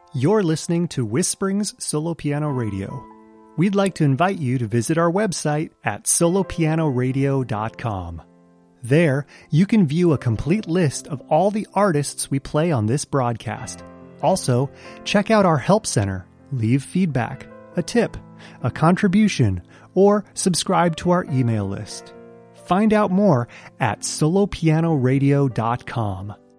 You're listening to Whisperings Solo Piano Radio. We'd like to invite you to visit our website at solopianoradio.com. There, you can view a complete list of all the artists we play on this broadcast. Also, check out our Help Center, leave feedback, a tip, a contribution, or subscribe to our email list. Find out more at solopianoradio.com.